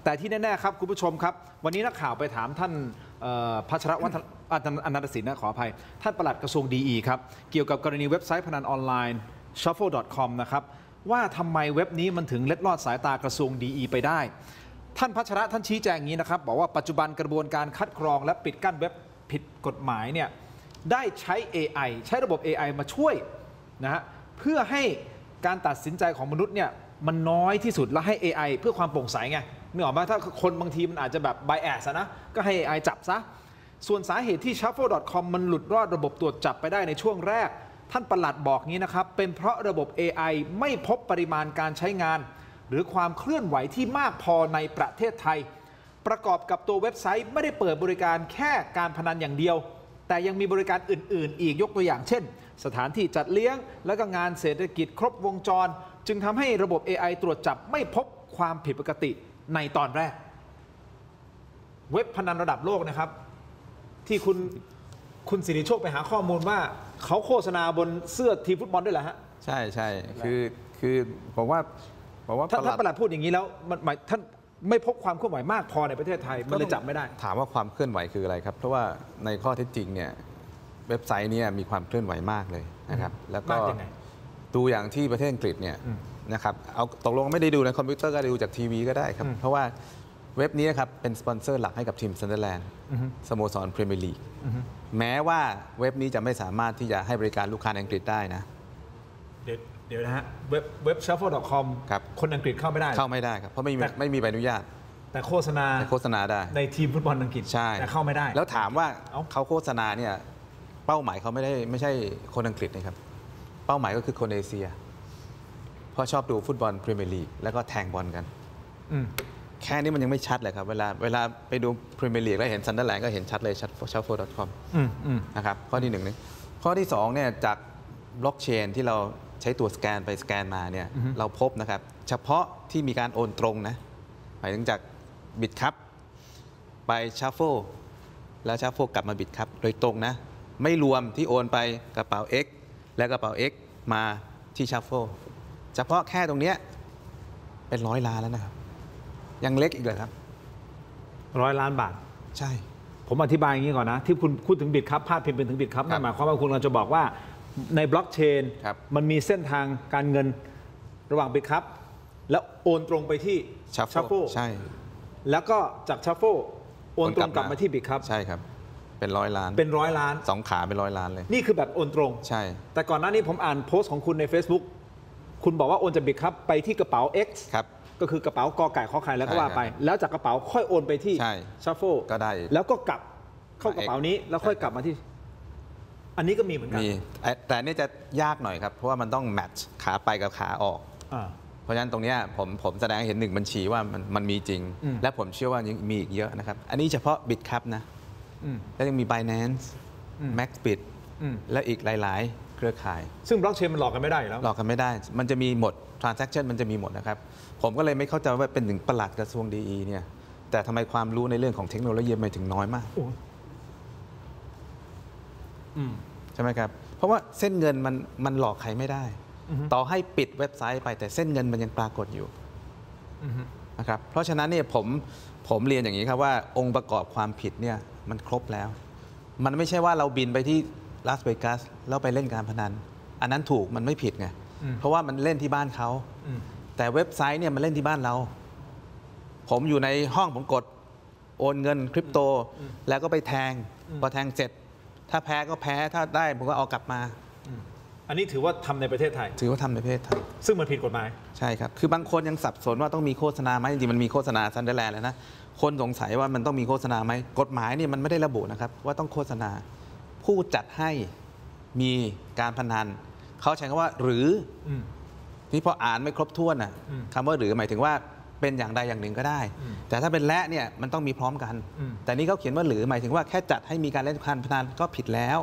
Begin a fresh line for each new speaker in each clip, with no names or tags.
แต่ที่แน่ๆครับคุณผู้ชมครับวันนี้นักข่าวไปถามท่านพัชรวัฒน์อนันตศิลป์ขออภัยท่านปลัดกระทรวงดีครับเกี่ยวกับกรณีเว็บไซต์พนันออนไลน์ shuffle.com นะครับว่าทำไมเว็บนี้มันถึงเล็ดลอดสายตากระทรวงดีไปได้ท่านพัชระท่านชี้แจงอย่างนี้นะครับบอกว่าปัจจุบันกระบวนการคัดกรองและปิดกั้นเว็บผิดกฎหมายเนี่ยได้ใช้ AI ใช้ระบบ AI มาช่วยนะฮะเพื่อให้การตัดสินใจของมนุษย์เนี่ยมันน้อยที่สุดและให้ AI เพื่อความโปร่งใสไงนึกออกไหมถ้าคนบางทีมันอาจจะแบบ bias นะก็ให้ AI จับซะส่วนสาเหตุที่ shuffle.com มันหลุดรอดระบบตรวจจับไปได้ในช่วงแรกท่านปลัดบอกงี้นะครับเป็นเพราะระบบ AI ไม่พบปริมาณการใช้งานหรือความเคลื่อนไหวที่มากพอในประเทศไทยประกอบกับตัวเว็บไซต์ไม่ได้เปิดบริการแค่การพนันอย่างเดียวแต่ยังมีบริการอื่นๆอีกยกตัวอย่างเช่นสถานที่จัดเลี้ยงและก็งานเศรษฐกิจครบวงจรจึงทำให้ระบบ AI ตรวจจับไม่พบความผิดปกติในตอนแรกเว็บพนันระดับโลกนะครับที่คุณสิริโชคไปหาข้อมูลว่าเขาโฆษณาบนเสื้อทีมฟุตบอลด้วยแหละฮะ
ใช่ใช่คือผมว่า
ท่านประหลัดพูดอย่างนี้แล้วมันหมายท่านไม่พบความเคลื่อนไหวมากพอในประเทศไทยมันเลยจับไม่ได้
ถามว่าความเคลื่อนไหวคืออะไรครับเพราะว่าในข้อเท็จจริงเนี่ยเว็บไซต์นี้มีความเคลื่อนไหวมากเลยนะครับแล้วก็ดูอย่างที่ประเทศอังกฤษเนี่ยนะครับเอาตกลงไม่ได้ดูในคอมพิวเตอร์ก็ดูจากทีวีก็ได้ครับเพราะว่าเว็บนี้ครับเป็นสปอนเซอร์หลักให้กับทีมซันเดอร์แลนด์สโมสรพรีเมียร์ลีกแม้ว่าเว็บนี้จะไม่สามารถที่จะให้บริการลูกค้าในอังกฤษได้นะ
เดี๋ยวนะฮะเว็บ shuffle.com คนอังกฤษเข้าไม่ได้
ครับเพราะไม่มีใบอนุญาต
แต่โฆษณา
ได้
ในทีมฟุตบอลอังกฤษ
ใช่
แต่เข้าไม่ได้
แล้วถามว่าเขาโฆษณาเนี่ยเป้าหมายเขาไม่ใช่คนอังกฤษนะครับเป้าหมายก็คือคนเอเชียเพราะชอบดูฟุตบอลพรีเมียร์ลีกแล้วก็แทงบอลกันแค่นี้มันยังไม่ชัดเลยครับเวลาไปดูพรีเมียร์ลีกแล้วเห็นซันเดอร์แลนด์ก็เห็นชัดเลยshuffle.com นะครับข้อที่1ข้อที่2เนี่ยจากบล็อกเชนที่เราใช้ตัวสแกนไปสแกนมาเนี่ยเราพบนะครับเฉพาะที่มีการโอนตรงนะหมายถึงจากบิตคัพไปshuffleแล้วshuffleกลับมาบิตคัพโดยตรงนะไม่รวมที่โอนไปกระเป๋า X และกระเป๋า X มาที่shuffleเฉพาะแค่ตรงนี้เป็น100 ล้านแล้วนะครับยังเล็กอีกเลยครับ
100 ล้านบาท
ใช่
ผมอธิบายอย่างนี้ก่อนนะที่คุณพูดถึงบิตคัพพาดพิงเป็นถึงบิตคัพนั่นหมายความว่าคุณกำลังจะบอกว่าในบล็อกเชนมันมีเส้นทางการเงินระหว่างบิตคัพแล้วโอนตรงไปที่shuffle
ใช่
แล้วก็จากshuffleโอนตรงกลับมาที่บิตคัพ
ใช่ครับเป็น100 ล้าน
เป็น100 ล้าน
2 ขาเป็น100 ล้านเลย
นี่คือแบบโอนตรง
ใช่
แต่ก่อนหน้านี้ผมอ่านโพสต์ของคุณใน Facebook คุณบอกว่าโอนจากบิตคัพไปที่กระเป๋า X
ครับ
ก็คือกระเป๋ากอไก่ขอไข่แล้วก็ว่าไปแล้วจากกระเป๋าค่อยโอนไปที่shuffle
ก็ได้
แล้วก็กลับเข้ากระเป๋านี้แล้วค่อยกลับมาที่อันนี้ก็มีเหมือนกัน
แต่นี่จะยากหน่อยครับเพราะว่ามันต้องแมทช์ขาไปกับขาออกเพราะฉะนั้นตรงนี้ผมแสดงให้เห็น1 บัญชีว่ามันมีจริงและผมเชื่อว่ายังมีอีกเยอะนะครับอันนี้เฉพาะ BitCup นะแล้วยังมี Binance Maxbit และอีกหลายๆเครือข่าย
ซึ่งบล็อกเชนมันหลอกกันไม่ได้แล้ว
หลอกกันไม่ได้มันจะมีหมด transaction มันจะมีหมดนะครับผมก็เลยไม่เข้าใจว่าเป็นถึงปลัดกระทรวงดีเนี่ยแต่ทำไมความรู้ในเรื่องของเทคโนโลยีมันถึงน้อยมากใช่ไหมครับเพราะว่าเส้นเงินมันหลอกใครไม่ได้ต่อให้ปิดเว็บไซต์ไปแต่เส้นเงินมันยังปรากฏอยู่นะครับเพราะฉะนั้นเนี่ยผมเรียนอย่างนี้ครับว่าองค์ประกอบความผิดเนี่ยมันครบแล้วมันไม่ใช่ว่าเราบินไปที่ลาสเวกัสแล้วไปเล่นการพนันอันนั้นถูกมันไม่ผิดไงเพราะว่ามันเล่นที่บ้านเขาแต่เว็บไซต์เนี่ยมันเล่นที่บ้านเราผมอยู่ในห้องผมกดโอนเงินคริปโตแล้วก็ไปแทงพอแทงเสร็จถ้าแพ้ก็แพ้ถ้าได้ผมก็เอากลับมา
อันนี้ถือว่าทำในประเทศไทย
ถือว่าทำในประเทศไทย
ซึ่งมันผิดกฎหมาย
ใช่ครับคือบางคนยังสับสนว่าต้องมีโฆษณาไหมจริงๆมันมีโฆษณาซันเดอร์แลนด์เลยนะคนสงสัยว่ามันต้องมีโฆษณาไหมกฎหมายนี่มันไม่ได้ระบุนะครับว่าต้องโฆษณาผู้จัดให้มีการพนันเขาใช้คำว่าหรือที่พออ่านไม่ครบถ้วนนะคำว่าหรือหมายถึงว่าเป็นอย่างใดอย่างหนึ่งก็ได้แต่ถ้าเป็นและเนี่ยมันต้องมีพร้อมกันแต่นี่เขาเขียนว่าหรือหมายถึงว่าแค่จัดให้มีการเล่นการพนันก็ผิดแล้ว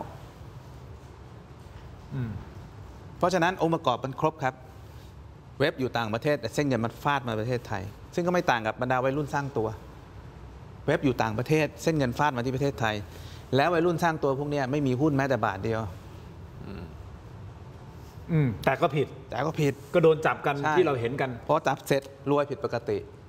เพราะฉะนั้นองค์ประกอบมันครบครับเว็บอยู่ต่างประเทศแต่เส้นเงินมันฟาดมาประเทศไทยซึ่งก็ไม่ต่างกับบรรดาวัยรุ่นสร้างตัวเว็บอยู่ต่างประเทศเส้นเงินฟาดมาที่ประเทศไทยแล้ววัยรุ่นสร้างตัวพวกนี้ไม่มีหุ้นแม้แต่บาทเดียว
แต่ก็ผิด
ก็โด
นจับกันที่เราเห็นกัน
เพราะจับเสร็จรวยผิดปกติ